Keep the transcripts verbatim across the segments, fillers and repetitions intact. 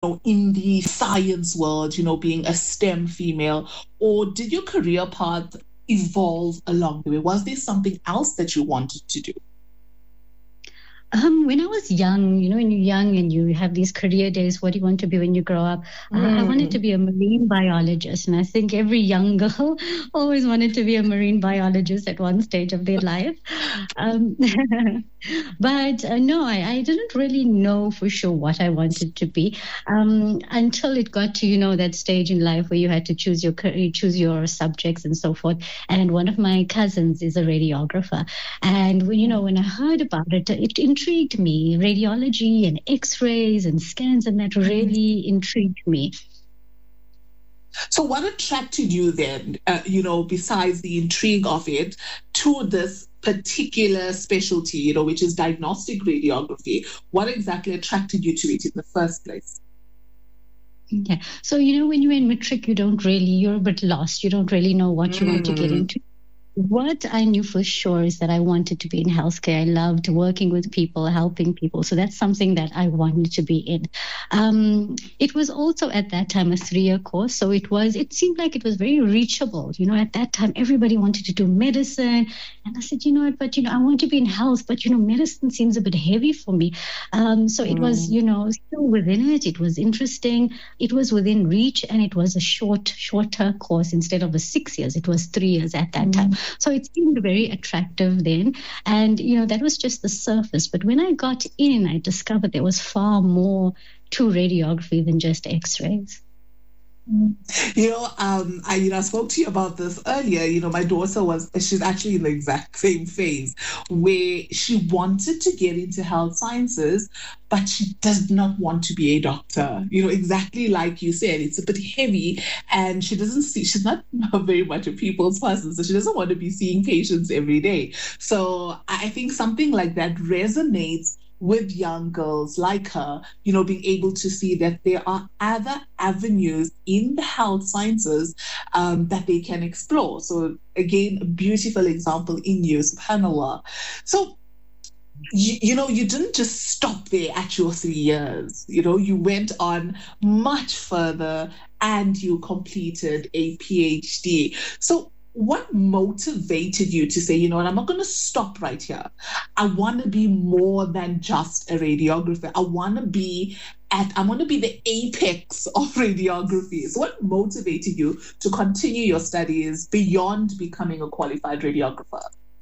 in the science world, you know, being a STEM female, or did your career path evolve along the way? Was there something else that you wanted to do? Um, when I was young, you know, when you're young and you have these career days, what do you want to be when you grow up? Mm. Uh, I wanted to be a marine biologist. And I think every young girl always wanted to be a marine biologist at one stage of their life. Um, but uh, no, I, I didn't really know for sure what I wanted to be um, until it got to, you know, that stage in life where you had to choose your career, choose your subjects and so forth. And one of my cousins is a radiographer. And, when, you know, when I heard about it, it intrigued me. Radiology and x-rays and scans, and that really intrigued me. So what attracted you then, uh, you know, besides the intrigue of it, to this particular specialty, you know, which is diagnostic radiography? What exactly attracted you to it in the first place? Yeah. So, you know, when you're in matric, you don't really, you're a bit lost. You don't really know what you mm. want to get into. What I knew for sure is that I wanted to be in healthcare. I loved working with people, helping people. So that's something that I wanted to be in. Um, it was also at that time a three-year course. So it was, it seemed like it was very reachable. You know, at that time, everybody wanted to do medicine. And I said, you know what, but, you know, I want to be in health, but, you know, medicine seems a bit heavy for me. Um, so it mm. was, you know, still within it. It was interesting. It was within reach, and it was a short, shorter course. Instead of the six years, it was three years at that mm. time. So it seemed very attractive then. And, you know, that was just the surface. But when I got in, I discovered there was far more to radiography than just x-rays. You know, um, I you know I spoke to you about this earlier. You know, my daughter was she's actually in the exact same phase where she wanted to get into health sciences, but she does not want to be a doctor. You know, exactly like you said, it's a bit heavy, and she doesn't see. She's not very much a people's person, so she doesn't want to be seeing patients every day. So I think something like that resonates with young girls like her, you know, being able to see that there are other avenues in the health sciences um, that they can explore. So again, a beautiful example in you, subhanAllah. So, you, you know, you didn't just stop there at your three years, you know, you went on much further and you completed a PhD. So what motivated you to say, you know what, I'm not going to stop right here. I want to be more than just a radiographer. I want to be at, I want to be the apex of radiography. So what motivated you to continue your studies beyond becoming a qualified radiographer?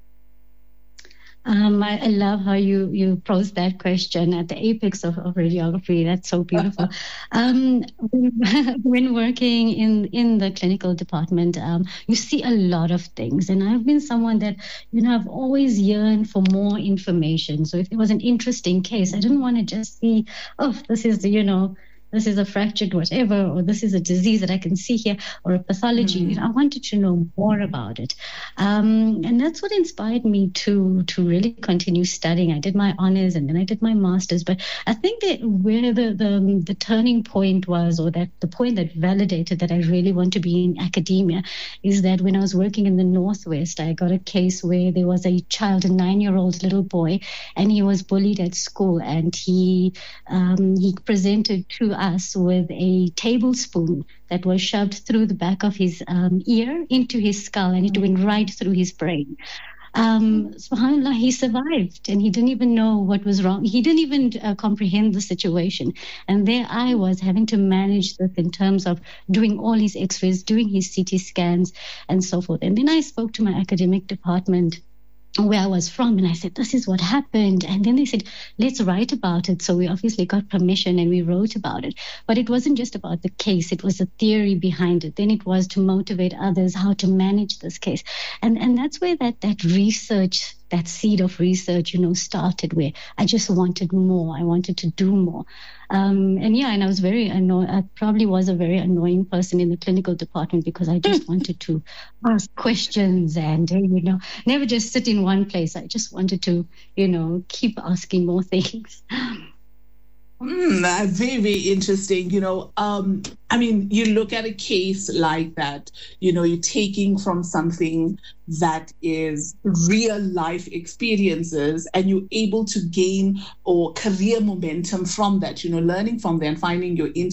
Um, I, I love how you, you posed that question at the apex of, of radiography. That's so beautiful. um, when, when working in, in the clinical department, um, you see a lot of things. And I've been someone that, you know, I've always yearned for more information. So if it was an interesting case, I didn't want to just see, oh, this is, you know, this is a fractured whatever, or this is a disease that I can see here, or a pathology. Mm. You know, I wanted to know more about it. Um, and that's what inspired me to to really continue studying. I did my honors and then I did my master's. But I think that where the, the, the turning point was, or that the point that validated that I really want to be in academia, is that when I was working in the Northwest, I got a case where there was a child, a nine-year-old little boy, and he was bullied at school, and he um, he presented to us us with a tablespoon that was shoved through the back of his um, ear into his skull, and it went right through his brain. Um, subhanAllah, he survived, and he didn't even know what was wrong. He didn't even uh, comprehend the situation. And there I was having to manage this in terms of doing all his x-rays, doing his C T scans, and so forth. And then I spoke to my academic department where I was from, and I said, this is what happened. And then they said, let's write about it. So we obviously got permission and we wrote about it. But it wasn't just about the case, it was a theory behind it. Then it was to motivate others how to manage this case. And and that's where that that research, that seed of research, you know, started, where I just wanted more. I wanted to do more. Um, and yeah, and I was very annoyed. I probably was a very annoying person in the clinical department because I just wanted to ask questions and, you know, never just sit in one place. I just wanted to, you know, keep asking more things. Mm, very, very interesting. You know, um, I mean, you look at a case like that, you know, you're taking from something that is real life experiences, and you're able to gain or career momentum from that, you know, learning from there and finding your interest